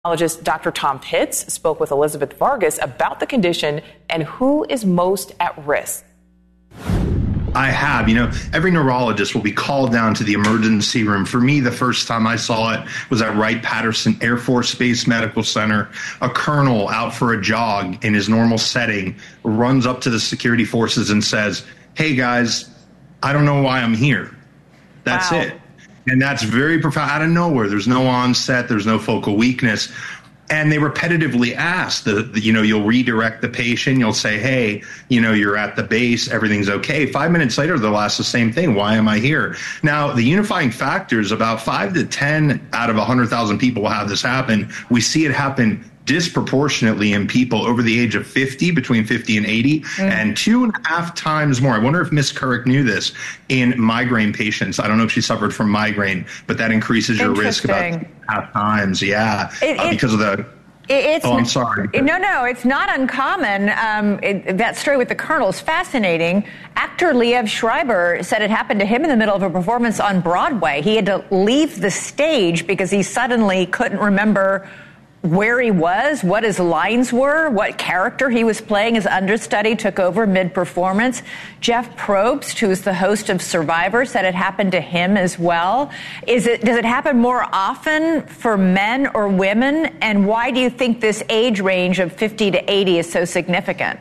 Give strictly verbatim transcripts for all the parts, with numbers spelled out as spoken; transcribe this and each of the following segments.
Doctor Tom Pitts spoke with Elizabeth Vargas about the condition and who is most at risk. I have. You know, every neurologist will be called down to the emergency room. For me, the first time I saw it was at Wright-Patterson Air Force Base Medical Center. A colonel out for a jog in his normal setting runs up to the security forces and says, "Hey, guys, I don't know why I'm here." That's wow. it. And that's very profound. Out of nowhere. There's no onset. There's no focal weakness. And they repetitively ask, the, the, you know, you'll redirect the patient. You'll say, hey, you know, you're at the base. Everything's okay. Five minutes later, they'll ask the same thing. Why am I here? Now, the unifying factor is about five to ten out of one hundred thousand people will have this happen. We see it happen disproportionately in people over the age of fifty, between fifty and eighty, mm. and two and a half times more. I wonder if Miss Couric knew this in migraine patients. I don't know if she suffered from migraine, but that increases your risk about two and a half times. Yeah, it, uh, it, because of the. It's oh, I'm sorry. No, no, it's not uncommon. Um, it, that story with the colonel is fascinating. Actor Liev Schreiber said it happened to him in the middle of a performance on Broadway. He had to leave the stage because he suddenly couldn't remember where he was, what his lines were, what character he was playing. His understudy took over mid-performance. Jeff Probst, who's the host of Survivor, said it happened to him as well. Is it, does it happen more often for men or women? And why do you think this age range of fifty to eighty is so significant?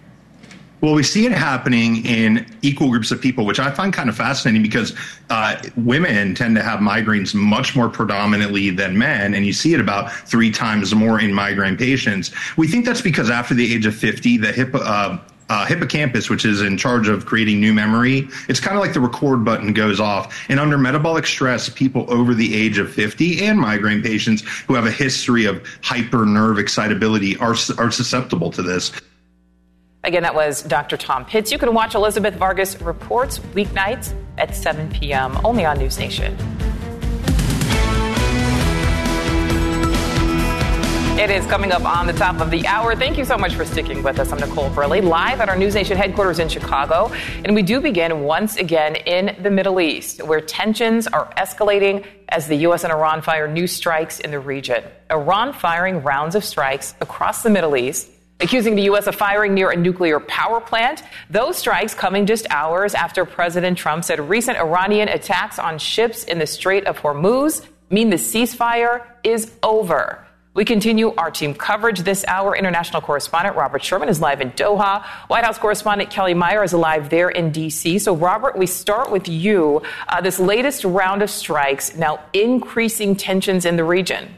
Well, we see it happening in equal groups of people, which I find kind of fascinating because uh, women tend to have migraines much more predominantly than men, and you see it about three times more in migraine patients. We think that's because after the age of fifty, the hip, uh, uh, hippocampus, which is in charge of creating new memory, it's kind of like the record button goes off. And under metabolic stress, people over the age of fifty and migraine patients who have a history of hyper nerve excitability are, are susceptible to this. Again, that was Doctor Tom Pitts. You can watch Elizabeth Vargas Reports weeknights at seven p.m. only on News Nation. It is coming up on the top of the hour. Thank you so much for sticking with us. I'm Nicole Burley, live at our News Nation headquarters in Chicago. And we do begin once again in the Middle East, where tensions are escalating as the U S and Iran fire new strikes in the region. Iran firing rounds of strikes across the Middle East, accusing the U S of firing near a nuclear power plant. Those strikes coming just hours after President Trump said recent Iranian attacks on ships in the Strait of Hormuz mean the ceasefire is over. We continue our team coverage this hour. International correspondent Robert Sherman is live in Doha. White House correspondent Kelly Meyer is live there in D C. So, Robert, we start with you. Uh, this latest round of strikes now increasing tensions in the region.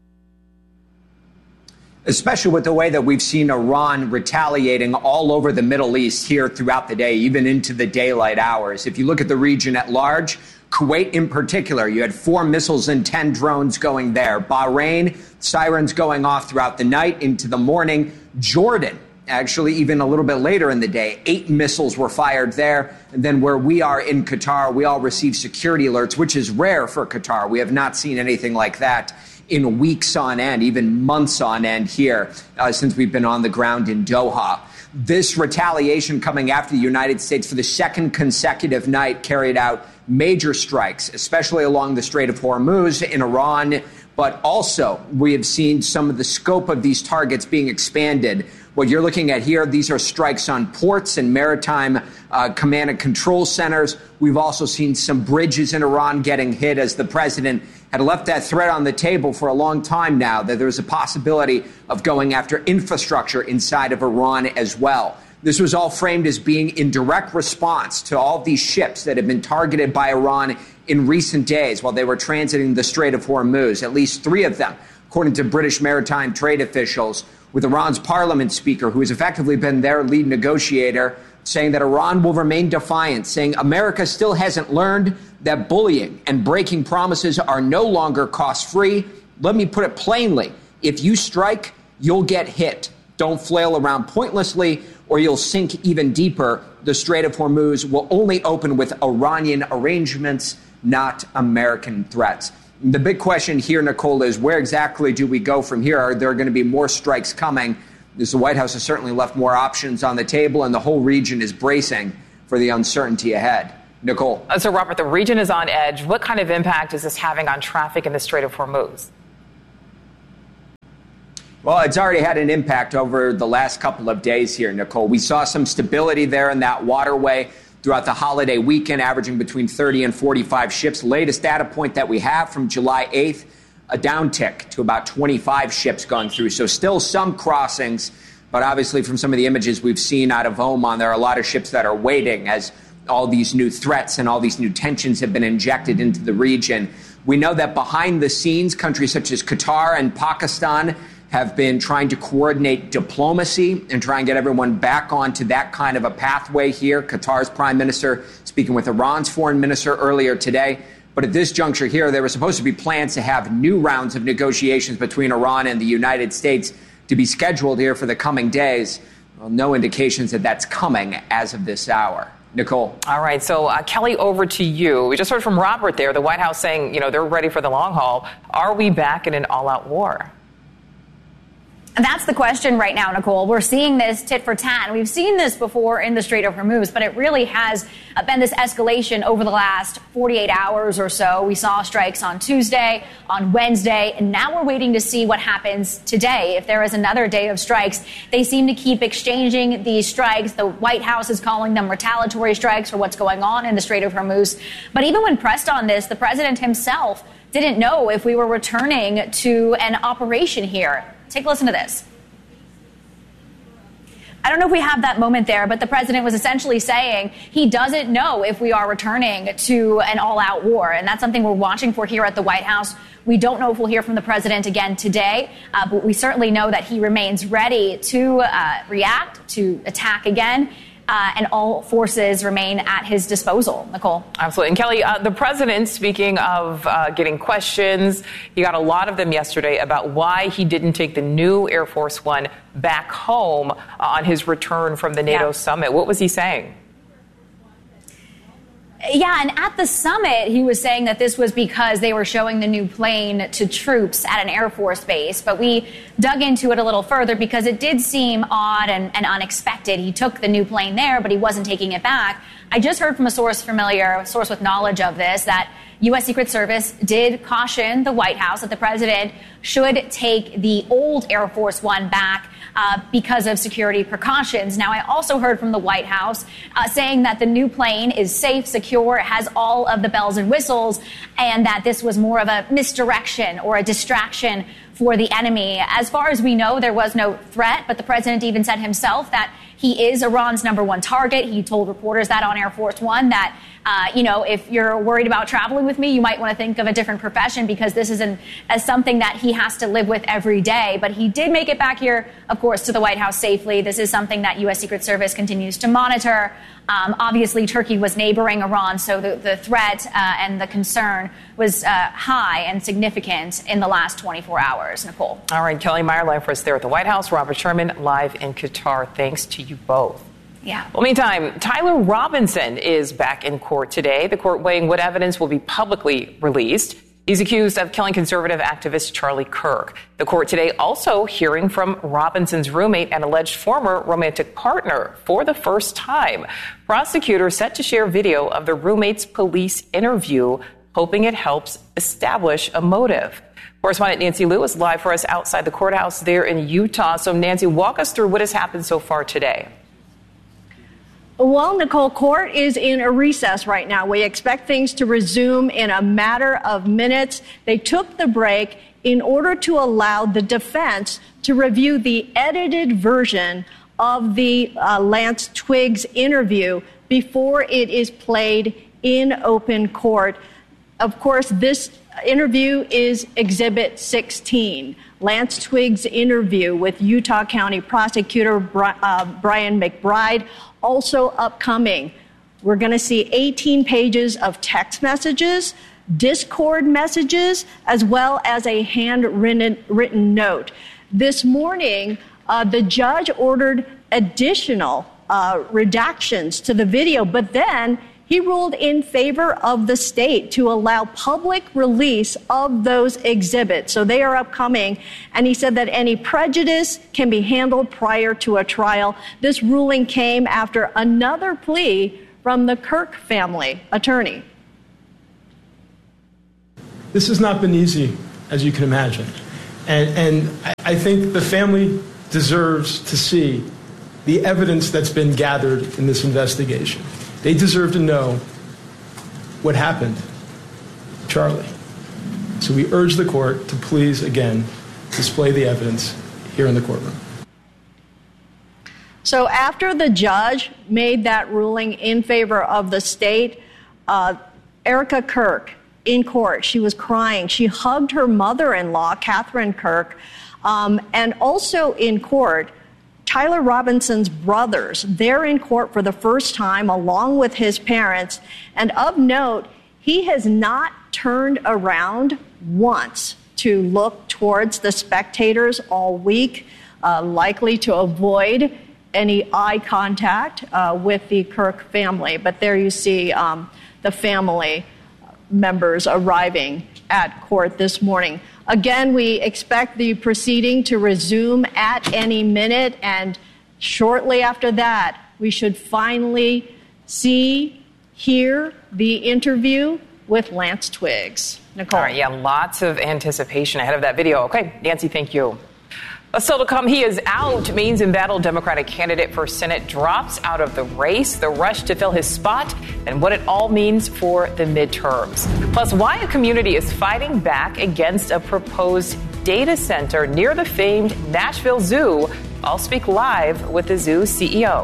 Especially with the way that we've seen Iran retaliating all over the Middle East here throughout the day, even into the daylight hours. If you look at the region at large, Kuwait in particular, you had four missiles and ten drones going there. Bahrain, sirens going off throughout the night into the morning. Jordan, actually even a little bit later in the day, eight missiles were fired there. And then where we are in Qatar, we all received security alerts, which is rare for Qatar. We have not seen anything like that in weeks on end, even months on end here uh, since we've been on the ground in Doha. This retaliation coming after the United States for the second consecutive night carried out major strikes, especially along the Strait of Hormuz in Iran. But also we have seen some of the scope of these targets being expanded. What you're looking at here, these are strikes on ports and maritime uh, command and control centers. We've also seen some bridges in Iran getting hit as the president had left that threat on the table for a long time now, that there's a possibility of going after infrastructure inside of Iran as well. This was all framed as being in direct response to all these ships that have been targeted by Iran in recent days while they were transiting the Strait of Hormuz, at least three of them, according to British maritime trade officials, with Iran's parliament speaker, who has effectively been their lead negotiator, saying that Iran will remain defiant, saying America still hasn't learned that bullying and breaking promises are no longer cost-free. Let me put it plainly. If you strike, you'll get hit. Don't flail around pointlessly or you'll sink even deeper. The Strait of Hormuz will only open with Iranian arrangements, not American threats. The big question here, Nicole, is where exactly do we go from here? Are there going to be more strikes coming? This, the White House has certainly left more options on the table, and the whole region is bracing for the uncertainty ahead. Nicole. Uh, so, Robert, the region is on edge. What kind of impact is this having on traffic in the Strait of Hormuz? Well, it's already had an impact over the last couple of days here, Nicole. We saw some stability there in that waterway throughout the holiday weekend, averaging between thirty and forty-five ships. Latest data point that we have from July eighth, a downtick to about twenty-five ships going through. So still some crossings, but obviously from some of the images we've seen out of Oman, there are a lot of ships that are waiting as all these new threats and all these new tensions have been injected into the region. We know that behind the scenes, countries such as Qatar and Pakistan have been trying to coordinate diplomacy and try and get everyone back onto that kind of a pathway here. Qatar's prime minister speaking with Iran's foreign minister earlier today. But at this juncture here, there were supposed to be plans to have new rounds of negotiations between Iran and the United States to be scheduled here for the coming days. Well, no indications that that's coming as of this hour. Nicole. All right. So, uh, Kelly, over to you. We just heard from Robert there, the White House saying, you know, they're ready for the long haul. Are we back in an all-out war? That's the question right now, Nicole. We're seeing this tit for tat. We've seen this before in the Strait of Hormuz, but it really has been this escalation over the last forty-eight hours or so. We saw strikes on Tuesday, on Wednesday, and now we're waiting to see what happens today. If there is another day of strikes, they seem to keep exchanging these strikes. The White House is calling them retaliatory strikes for what's going on in the Strait of Hormuz. But even when pressed on this, the president himself didn't know if we were returning to an operation here. Take a listen to this. I don't know if we have that moment there, but the president was essentially saying he doesn't know if we are returning to an all-out war. And that's something we're watching for here at the White House. We don't know if we'll hear from the president again today, uh, but we certainly know that he remains ready to uh, react, to attack again. Uh, and all forces remain at his disposal. Nicole. Absolutely. And Kelly, uh, the president, speaking of uh, getting questions, he got a lot of them yesterday about why he didn't take the new Air Force One back home uh, on his return from the NATO yeah. summit. What was he saying? Yeah, and at the summit, he was saying that this was because they were showing the new plane to troops at an Air Force base. But we dug into it a little further because it did seem odd and, and unexpected. He took the new plane there, but he wasn't taking it back. I just heard from a source familiar, a source with knowledge of this, that U S. Secret Service did caution the White House that the president should take the old Air Force One back Uh, because of security precautions. Now, I also heard from the White House uh, saying that the new plane is safe, secure, has all of the bells and whistles, and that this was more of a misdirection or a distraction for the enemy. As far as we know, there was no threat, but the president even said himself that he is Iran's number one target. He told reporters that on Air Force One that, uh, you know, if you're worried about traveling with me, you might want to think of a different profession because this is an, as something that he has to live with every day. But he did make it back here, of course, to the White House safely. This is something that U S. Secret Service continues to monitor. Um, obviously, Turkey was neighboring Iran, so the, the threat uh, and the concern was uh, high and significant in the last twenty-four hours. Nicole. All right, Kelly Meyer live for us there at the White House. Robert Sherman live in Qatar. Thanks to you both. Yeah. Well, meantime, Tyler Robinson is back in court today. The court weighing what evidence will be publicly released. He's accused of killing conservative activist Charlie Kirk. The court today also hearing from Robinson's roommate and alleged former romantic partner for the first time. Prosecutors set to share video of the roommate's police interview, hoping it helps establish a motive. Correspondent Nancy Lewis live for us outside the courthouse there in Utah. So, Nancy, walk us through what has happened so far today. Well, Nicole, court is in a recess right now. We expect things to resume in a matter of minutes. They took the break in order to allow the defense to review the edited version of the uh, Lance Twiggs interview before it is played in open court. Of course, this interview is Exhibit sixteen, Lance Twiggs' interview with Utah County Prosecutor uh, Brian McBride. Also upcoming, we're going to see eighteen pages of text messages, Discord messages, as well as a handwritten written note. This morning, uh, the judge ordered additional uh, redactions to the video, but then he ruled in favor of the state to allow public release of those exhibits. So they are upcoming. And he said that any prejudice can be handled prior to a trial. This ruling came after another plea from the Kirk family attorney. This has not been easy, as you can imagine. And, and I think the family deserves to see the evidence that's been gathered in this investigation. They deserve to know what happened to Charlie. So we urge the court to please, again, display the evidence here in the courtroom. So after the judge made that ruling in favor of the state, uh, Erica Kirk, in court, she was crying. She hugged her mother-in-law, Catherine Kirk, um, and also in court, Tyler Robinson's brothers. They're in court for the first time, along with his parents. And of note, he has not turned around once to look towards the spectators all week, uh, likely to avoid any eye contact uh, with the Kirk family. But there you see um, the family members arriving at court this morning. Again, we expect the proceeding to resume at any minute, and shortly after that, we should finally see, hear the interview with Lance Twiggs. Nicole. All right, yeah, lots of anticipation ahead of that video. Okay, Nancy, thank you. Still to come, he is out. Maine's embattled Democratic candidate for Senate drops out of the race, the rush to fill his spot, and what it all means for the midterms. Plus, why a community is fighting back against a proposed data center near the famed Nashville Zoo. I'll speak live with the zoo C E O.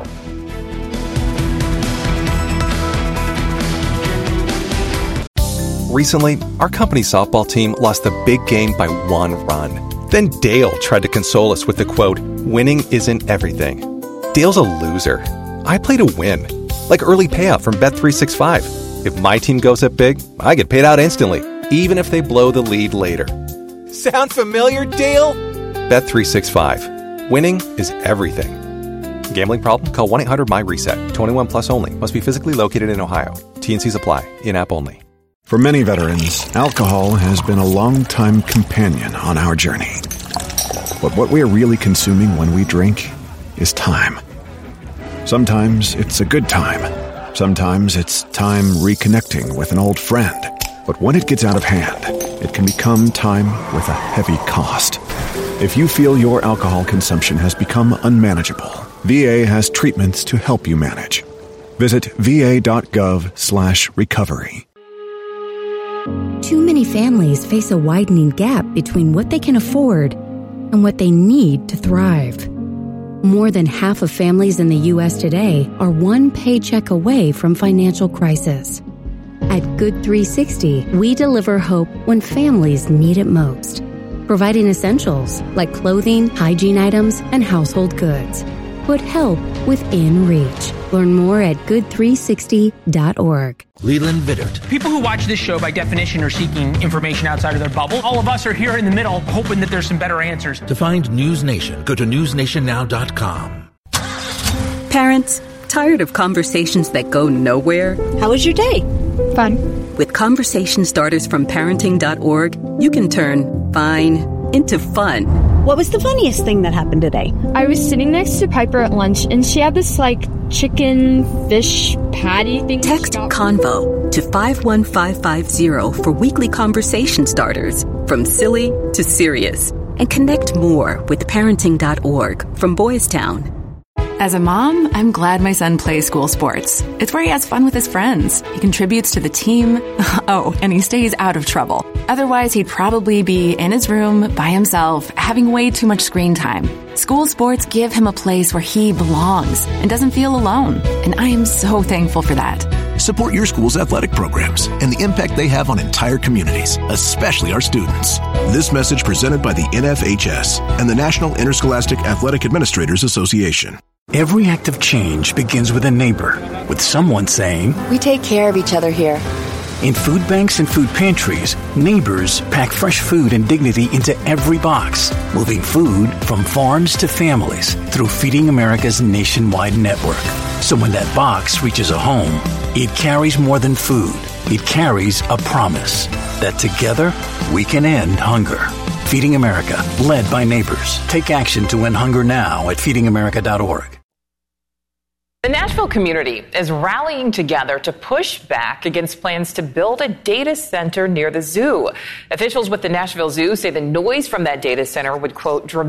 Recently, our company's softball team lost the big game by one run. Then Dale tried to console us with the quote, "Winning isn't everything." Dale's a loser. I play to win. Like early payout from Bet three sixty-five. If my team goes up big, I get paid out instantly, even if they blow the lead later. Sound familiar, Dale? Bet three sixty-five. Winning is everything. Gambling problem? Call one eight hundred M Y reset. twenty-one plus only. Must be physically located in Ohio. T and C's apply. In-app only. For many veterans, alcohol has been a long-time companion on our journey. But what we're really consuming when we drink is time. Sometimes it's a good time. Sometimes it's time reconnecting with an old friend. But when it gets out of hand, it can become time with a heavy cost. If you feel your alcohol consumption has become unmanageable, V A has treatments to help you manage. Visit va.gov slash recovery. Too many families face a widening gap between what they can afford and what they need to thrive. More than half of families in the U S today are one paycheck away from financial crisis. At Good three sixty, we deliver hope when families need it most, providing essentials like clothing, hygiene items, and household goods. Put help within reach. Learn more at good three sixty dot org. Leland Vittert. People who watch this show by definition are seeking information outside of their bubble. All of us are here in the middle hoping that there's some better answers. To find News Nation, go to news nation now dot com. Parents, tired of conversations that go nowhere? How was your day? Fun. With conversation starters from parenting dot org, you can turn fine into fun. What was the funniest thing that happened today? I was sitting next to Piper at lunch, and she had this, like, chicken fish patty thing. Text CONVO to five one five five zero for weekly conversation starters, from silly to serious. And connect more with parenting dot org from Boys Town. As a mom, I'm glad my son plays school sports. It's where he has fun with his friends. He contributes to the team. Oh, and he stays out of trouble. Otherwise, he'd probably be in his room by himself, having way too much screen time. School sports give him a place where he belongs and doesn't feel alone. And I am so thankful for that. Support your school's athletic programs and the impact they have on entire communities, especially our students. This message presented by the N F H S and the National Interscholastic Athletic Administrators Association. Every act of change begins with a neighbor, with someone saying, "We take care of each other here." In food banks and food pantries, neighbors pack fresh food and dignity into every box, moving food from farms to families through Feeding America's nationwide network. So when that box reaches a home, it carries more than food. It carries a promise that together we can end hunger. Feeding America, led by neighbors. Take action to end hunger now at feeding america dot org. The Nashville community is rallying together to push back against plans to build a data center near the zoo. Officials with the Nashville Zoo say the noise from that data center would, quote,